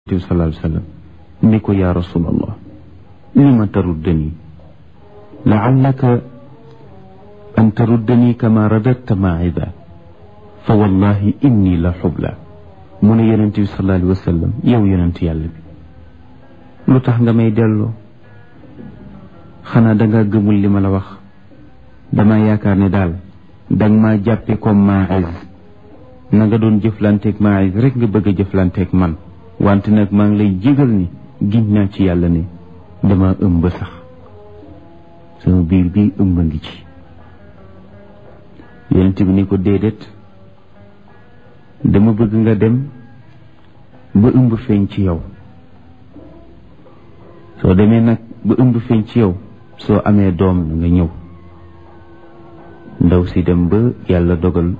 sallallahu alayhi wa sallam ni ko yaa rasulallah lima taruddani laallaka an taruddani kama radadta maida fa wallahi inni la xubla mu ne yonent bi sallallahu alayhi wa sallam yow yonent yàlla bi lu tax nga may delloo xanaa danga gëmul li ma la wax dama yaakaar ne daal danga maa jàppe comme Maïs na nga doon jëflanteeg Maïs rek nga bëgg a jëflanteeg man wante nag maa ngi lay jégal ni giñ naa ci yàlla ne dama ëmb sax sama biir bi ëmb ngi ci yonent bi ni ko déedéet dama bëgg nga dem ba ëmb feeñ ci yow soo demee nag ba ëmb feeñ ci yow soo amee doom na nga ñëw ndaw si dem ba yàlla dogal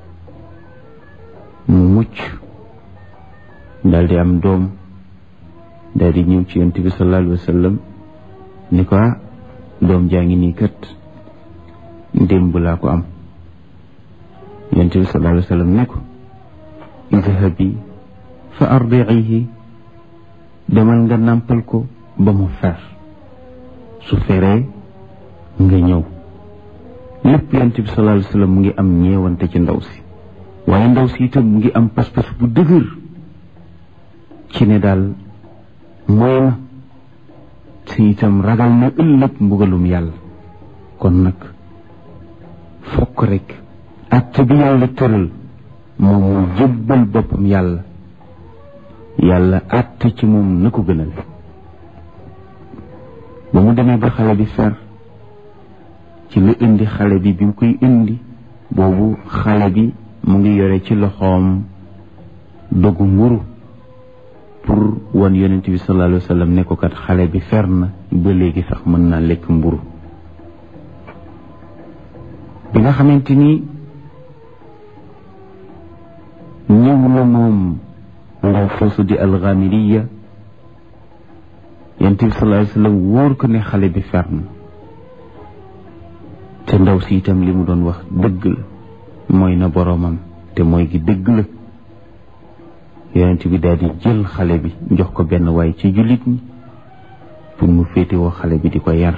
mu mucc daal di am doom daal di ñëw ci yonent bi sallallahu alayhi wa sallam ni ko doom jaa ngi nii kat démb laa ko am yonent bi sallallahu alayhi wa sallam ne ko idhabi fa ardiihi demal nga nàmpal ko ba mu fer su feree nga ñëw lépp yonent bi sallallahu alayhi wa sallam mu ngi am ñeewante ci ndaw si waaye ndaw si itam mu ngi am pas-pas bu dëgër ci ne daal mooy na si itam ragal na ëllëg mbugalum yàlla kon nag fokk rek acte bi yàlla tëral moom mu jëbbal boppam yàlla yàlla acte ci moom na ko gënal ba mu demee ba xale bi fer ci la indi xale bi bi mu koy indi boobu xale bi mu ngi yore ci loxoom dogu mburu pour wan yonent bi sallallahu alayhi wa sallam ne ko kat xale bi fer na ba léegi sax mën naa lekk mburu bi nga xamante ni ñëw na moom ndaw soosu di alxamiliya yonent bi sallallahu alayhi wa sallam wóor ko ne xale bi fer na te ndaw si itam li mu doon wax dëgg la mooy na boroomam te mooy gi dëgg la yonent bi daal di jël xale bi jox ko benn waay ci jullit ñi pour mu féetewoo xale bi di ko yar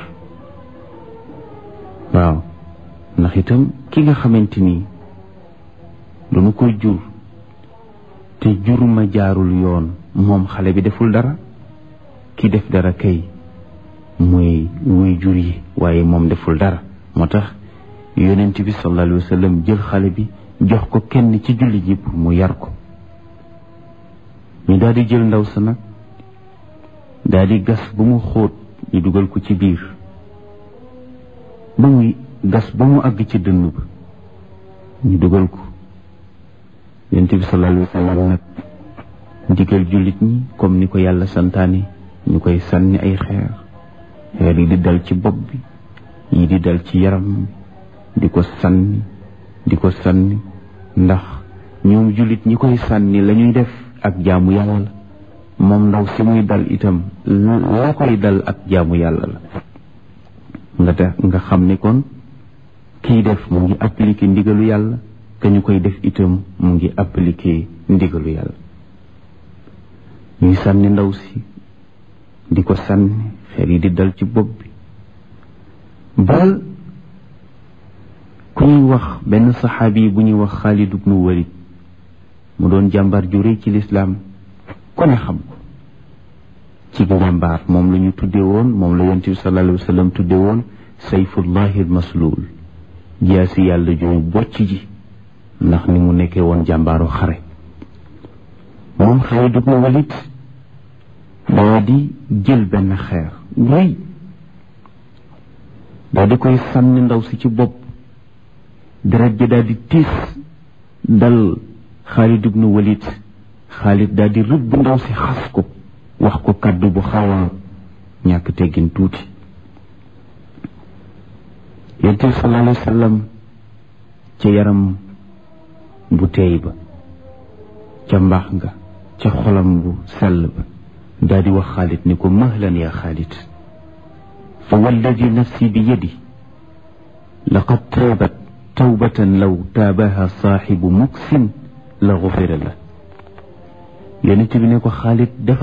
waaw ndax itam ki nga xamante ni dama ko jur te juruma jaarul yoon moom xale bi deful dara ki def dara kay mooy wuy jur yi waaye moom deful dara moo tax yonent bi sallallahu alayhi wa sallam jël xale bi jox ko kenn ci jullit yi pour mu yar ko ñu daal di jël ndaw sa nag daal di gas ba mu xóot ñu dugal ko ci biir ba muy gas ba mu àgg ci dënn ba ñu dugal ko yonent bi sallallahu alayhi wa sallam nag digal jullit ñi comme ni ko yàlla santaane ñu koy sànni ay xeer yi di dal ci bopp bi yi di dal ci yaram di ko sànni ndax ñoom jullit ñi koy sànni la ñuy def ak jaamu yàlla la moom ndaw si muy dal itam la koy dal ak jaamu yàlla la nga xam ne kon kiy def mu ngi appliquer ndigalu yàlla ka ñu koy def itam mu ngi appliquer ndigalu yàlla ñuy sànni ndaw si di ko sànni xeer yi di dal ci bopp bi ba ku ñuy wax benn saxaabi bu ñuy wax Xaalid ibnu Walid mu doon jàmbaar ju rëy ci lislaam ku ne xam ko ci jàmbaar moom la ñu tudde woon moom la yonent bi sallallahu alayhi wa sallam tudde woon sayfullahi almasluul jaasi yàlla ju bocc ji ndax ni mu nekkee woon jàmbaaru xare moom Xaalid ibnu Walid daa di jël benn xeer rëy daa di koy sànni ndaw si ci bopp deret ji daal di tiis dal Xaalid ibnu Walid Xaalid daal di rëbb ndaw si xas ko wax ko kàddu bu xaw a ñàkk teggin tuuti yonent bi sallallahu alayhi wa sallam ca yaram bu teey ba ca mbaax nga ca xolam bu sell ba daal di wax Xaalid ni ko mahlan yaa Xaalid fa walladi nafsi bi yadi laqad taabat tawbatan law taabaha saaxibu muksin la gufira la yonent bi ne ko Xaalid